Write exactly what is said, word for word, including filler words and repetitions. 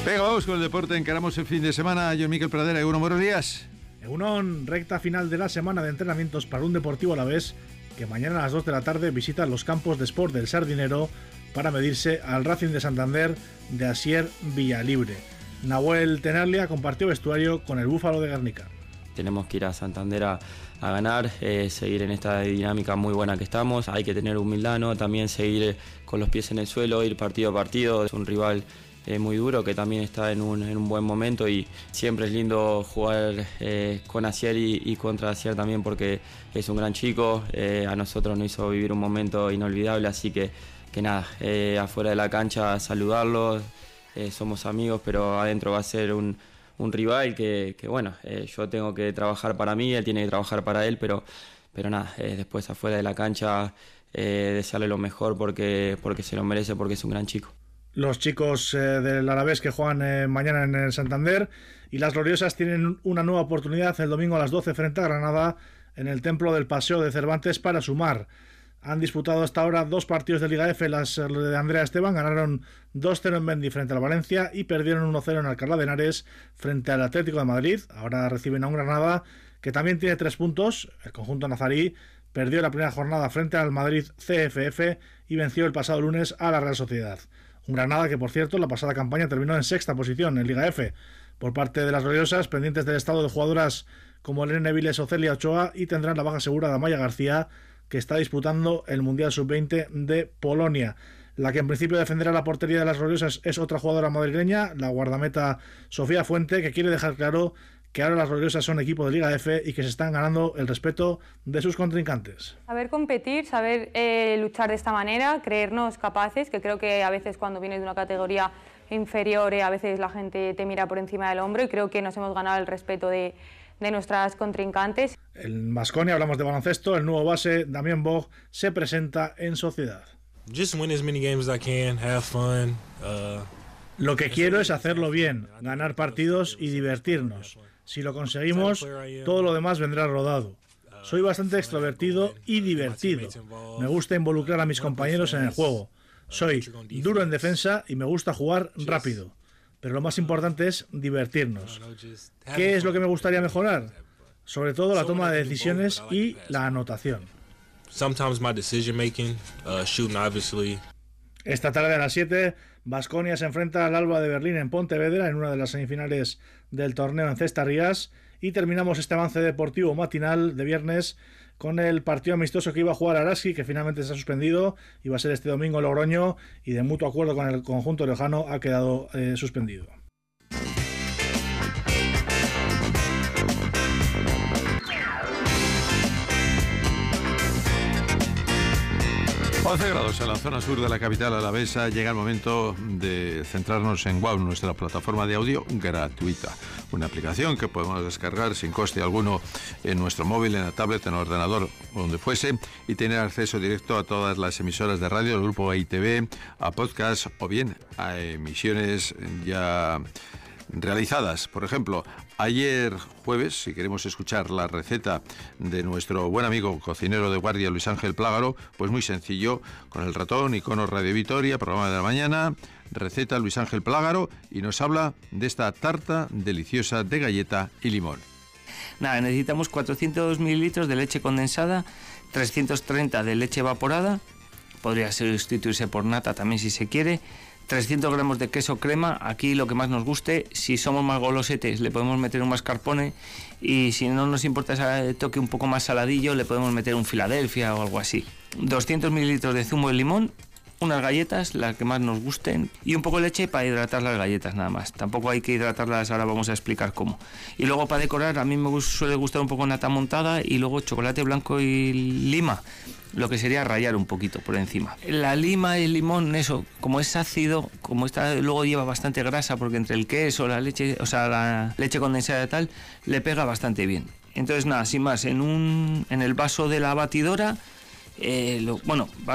Venga, vamos con el deporte, encaramos el fin de semana. Yo, Miquel Pradera, Egunon, buenos días. Egunon, recta final de la semana de entrenamientos para un Deportivo Alavés que mañana a las dos de la tarde visita los campos de Sport del Sardinero para medirse al Racing de Santander de Asier Villalibre. Nahuel Tenaglia compartió vestuario con el Búfalo de Guernica. Tenemos que ir a Santander a, a ganar, eh, seguir en esta dinámica muy buena que estamos. Hay que tener humildad, ¿no? También seguir con los pies en el suelo, ir partido a partido. Es un rival eh, muy duro que también está en un, en un buen momento y siempre es lindo jugar eh, con Asier y, y contra Asier también porque es un gran chico. Eh, a nosotros nos hizo vivir un momento inolvidable, así que, que nada, eh, afuera de la cancha saludarlos, eh, somos amigos, pero adentro va a ser un... un rival que, que bueno, eh, yo tengo que trabajar para mí, él tiene que trabajar para él, pero, pero nada, eh, después afuera de la cancha eh, desearle lo mejor porque, porque se lo merece, porque es un gran chico. Los chicos eh, del Alavés que juegan eh, mañana en el Santander y las Gloriosas tienen una nueva oportunidad el domingo a las doce frente a Granada en el Templo del Paseo de Cervantes para sumar. Han disputado hasta ahora dos partidos de Liga F, las de Andrea Esteban, ganaron dos cero en Mendy frente al Valencia y perdieron uno cero en Alcalá de Henares frente al Atlético de Madrid. Ahora reciben a un Granada que también tiene tres puntos. El conjunto nazarí perdió la primera jornada frente al Madrid C F F y venció el pasado lunes a la Real Sociedad. Un Granada que, por cierto, la pasada campaña terminó en sexta posición en Liga F. Por parte de las Gloriosas, pendientes del estado de jugadoras como Elena Viles o Celia Ochoa, y tendrán la baja segura de Amaya García, que está disputando el Mundial sub veinte de Polonia. La que en principio defenderá la portería de las Gloriosas es otra jugadora madrileña, la guardameta Sofía Fuente, que quiere dejar claro que ahora las Gloriosas son equipo de Liga F y que se están ganando el respeto de sus contrincantes. Saber competir, saber eh, luchar de esta manera, creernos capaces, que creo que a veces cuando vienes de una categoría inferior eh, a veces la gente te mira por encima del hombro, y creo que nos hemos ganado el respeto de, de nuestras contrincantes. En Baskonia hablamos de baloncesto, el nuevo base Damián Bog se presenta en Sociedad. Just win as many games as I can, have fun. Uh... Lo que quiero es hacerlo bien, ganar partidos y divertirnos. Si lo conseguimos, todo lo demás vendrá rodado. Soy bastante extrovertido y divertido. Me gusta involucrar a mis compañeros en el juego. Soy duro en defensa y me gusta jugar rápido. Pero lo más importante es divertirnos. ¿Qué es lo que me gustaría mejorar? Sobre todo la toma de decisiones y la anotación. Esta tarde a las siete, Baskonia se enfrenta al Alba de Berlín en Pontevedra en una de las semifinales del torneo en Cesta Rías, y terminamos este avance deportivo matinal de viernes con el partido amistoso que iba a jugar Araski, que finalmente se ha suspendido, iba a ser este domingo en Logroño y de mutuo acuerdo con el conjunto riojano ha quedado eh, suspendido. once grados en la zona sur de la capital alavesa. Llega el momento de centrarnos en Wow, nuestra plataforma de audio gratuita. Una aplicación que podemos descargar sin coste alguno en nuestro móvil, en la tablet, en el ordenador, donde fuese, y tener acceso directo a todas las emisoras de radio del grupo I T V, a podcasts o bien a emisiones ya realizadas. Por ejemplo, ayer jueves, si queremos escuchar la receta de nuestro buen amigo cocinero de guardia Luis Ángel Plágaro, pues muy sencillo, con el ratón, icono Radio Vitoria, programa de la mañana, receta Luis Ángel Plágaro, y nos habla de esta tarta deliciosa de galleta y limón. Nada, necesitamos cuatrocientos mililitros de leche condensada, trescientos treinta de leche evaporada, podría sustituirse por nata también si se quiere, trescientos gramos de queso crema, aquí lo que más nos guste. Si somos más golosetes le podemos meter un mascarpone, y si no nos importa ese toque un poco más saladillo le podemos meter un Philadelphia o algo así. doscientos mililitros de zumo de limón, unas galletas, las que más nos gusten, y un poco de leche para hidratar las galletas nada más. Tampoco hay que hidratarlas, ahora vamos a explicar cómo. Y luego para decorar a mí me suele gustar un poco nata montada y luego chocolate blanco y lima, lo que sería rallar un poquito por encima. La lima y el limón, eso, como es ácido, como está, luego lleva bastante grasa, porque entre el queso, la leche, o sea, la leche condensada y tal, le pega bastante bien. Entonces nada, sin más, en un en el vaso de la batidora, eh, lo, bueno,